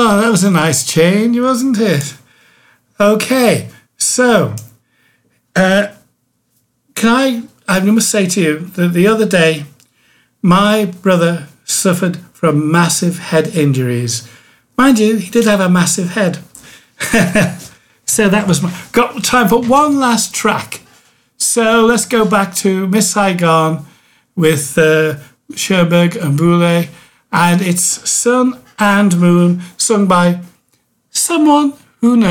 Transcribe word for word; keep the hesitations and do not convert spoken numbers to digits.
Oh, that was a nice change, wasn't it? Okay, so uh, can I, I must say to you that the other day, my brother suffered from massive head injuries. Mind you, he did have a massive head. So that was my... Got time for one last track. So let's go back to Miss Saigon with uh, Cherbourg and Boulez. And it's Sun and Moon, sung by someone who knows.